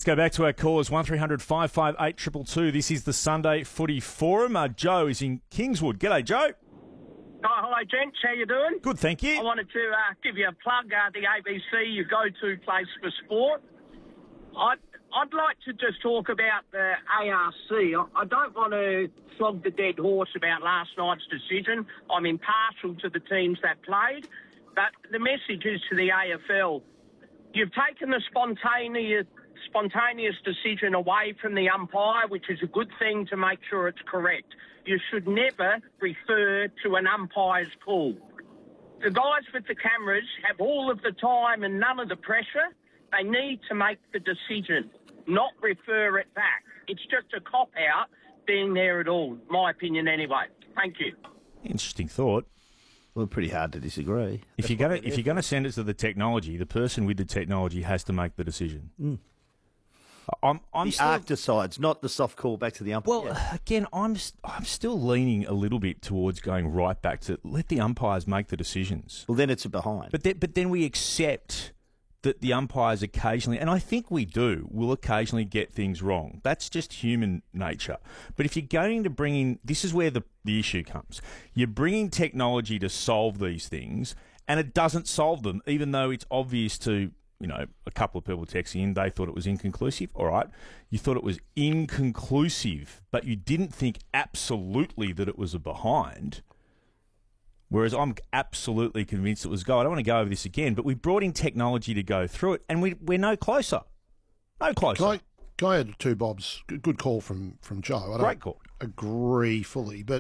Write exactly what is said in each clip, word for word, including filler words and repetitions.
go back to our callers, one three hundred five five eight two two two. This is the Sunday Footy Forum. Uh, Joe is in Kingswood. G'day, Joe. Oh, hello, gents. How you doing? Good, thank you. I wanted to uh, give you a plug, uh, the A B C, your go-to place for sport. I'd, I'd like to just talk about the A R C. I, I don't want to flog the dead horse about last night's decision. I'm impartial to the teams that played. But the message is to the A F L. You've taken the spontaneous spontaneous decision away from the umpire, which is a good thing to make sure it's correct. You should never refer to an umpire's call. The guys with the cameras have all of the time and none of the pressure. They need to make the decision, not refer it back. It's just a cop-out being there at all, my opinion anyway. Thank you. Interesting thought. Well, pretty hard to disagree. If you're going to if you're going to send it to the technology, the person with the technology has to make the decision. Mm. I'm, I'm the still, arc decides, not the soft call back to the umpire. Well, again, I'm I'm still leaning a little bit towards going right back to let the umpires make the decisions. Well, then it's a behind. But then, but then we accept that the umpires occasionally, and I think we do, will occasionally get things wrong. That's just human nature. But if you're going to bring in, this is where the, the issue comes. You're bringing technology to solve these things, and it doesn't solve them, even though it's obvious to, you know, a couple of people texting in, they thought it was inconclusive. All right. You thought it was inconclusive, but you didn't think absolutely that it was a behind. Whereas I'm absolutely convinced it was goal. I don't want to go over this again, but we brought in technology to go through it, and we, we're no closer. No closer. Can I, can I add two bobs? Good, good call from, from Joe. I don't Great call. agree fully, but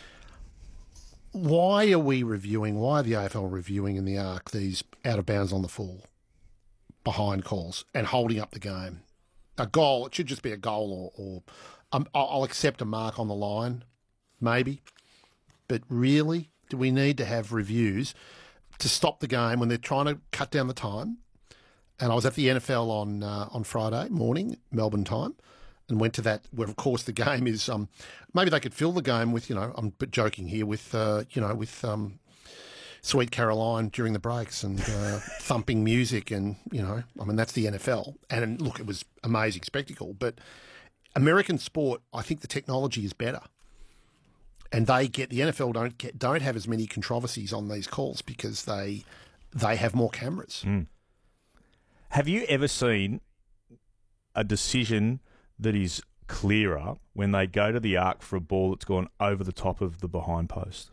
why are we reviewing, why are the A F L reviewing in the arc these out of bounds on the full behind calls and holding up the game? A goal, it should just be a goal, or, or um, I'll accept a mark on the line, maybe, but really? Do we need to have reviews to stop the game when they're trying to cut down the time? And I was at the N F L on uh, on Friday morning, Melbourne time, and went to that where, of course, the game is. Um, maybe they could fill the game with, you know, I'm joking here with, uh, you know, with um, Sweet Caroline during the breaks and uh, thumping music, and you know, I mean that's the N F L. And look, it was amazing spectacle. But American sport, I think the technology is better. And they get the N F L don't get don't have as many controversies on these calls because they they have more cameras. Mm. Have you ever seen a decision that is clearer when they go to the arc for a ball that's gone over the top of the behind post?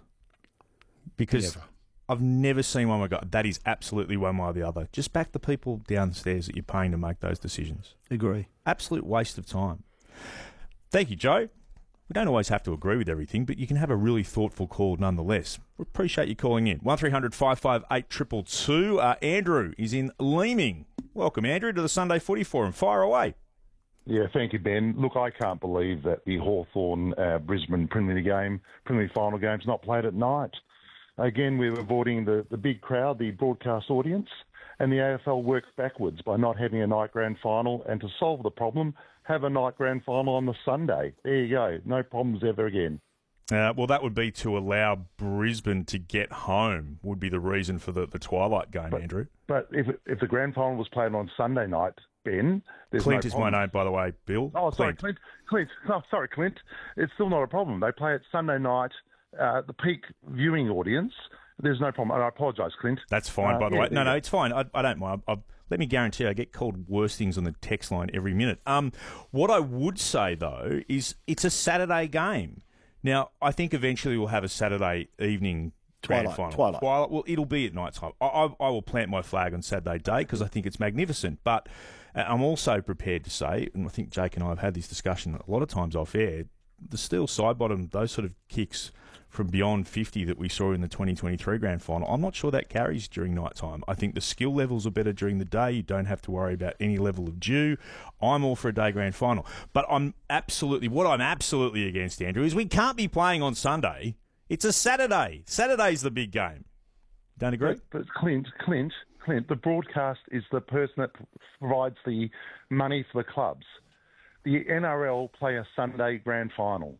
Because Never. I've never seen one where I go, that is absolutely one way or the other. Just back the people downstairs that you're paying to make those decisions. Agree. Absolute waste of time. Thank you, Joe. We don't always have to agree with everything, but you can have a really thoughtful call nonetheless. We appreciate you calling in. one three hundred five five eight two two two. Uh, Andrew is in Leeming. Welcome, Andrew, to the Sunday Footy Forum. Fire away. Yeah, thank you, Ben. Look, I can't believe that the Hawthorn-Brisbane uh, Premier League game, Premier League final game's not played at night. Again, we're avoiding the, the big crowd, the broadcast audience, and the A F L works backwards by not having a night grand final, and to solve the problem, have a night grand final on the Sunday. There you go. No problems ever again. Uh, well, that would be to allow Brisbane to get home, would be the reason for the, the twilight game, but, Andrew. But if if the grand final was played on Sunday night, Ben, there's Clint no is problem. my name, by the way, Bill. Oh, sorry, Clint. Clint. Clint. Oh, sorry, Clint. It's still not a problem. They play it Sunday night, uh, the peak viewing audience. There's no problem. And I apologise, Clint. That's fine, uh, by the yeah, way. No, yeah. no, it's fine. I, I don't mind. I, I, let me guarantee I get called worse things on the text line every minute. Um, what I would say, though, is it's a Saturday game. Now, I think eventually we'll have a Saturday evening grand Twilight, final. twilight. Twilight. Well, it'll be at night time. I, I, I will plant my flag on Saturday day because I think it's magnificent. But uh, I'm also prepared to say, and I think Jake and I have had this discussion a lot of times off air, the steel side bottom, those sort of kicks from beyond fifty that we saw in the twenty twenty-three grand final, I'm not sure that carries during night time. I think the skill levels are better during the day. You don't have to worry about any level of dew. I'm all for a day grand final. But I'm absolutely, what I'm absolutely against, Andrew, is we can't be playing on Sunday. It's a Saturday. Saturday's the big game. Don't agree? But, but Clint, Clint, Clint, the broadcast is the person that provides the money for the clubs. The N R L play a Sunday grand final.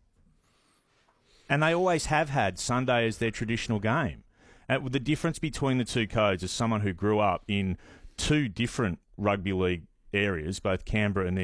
And they always have had Sunday as their traditional game. And the difference between the two codes, as someone who grew up in two different rugby league areas, both Canberra and then